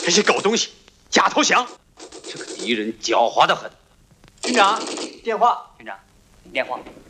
这些狗东西，假投降！这个敌人狡猾得很。 军长，电话。 军长，电话。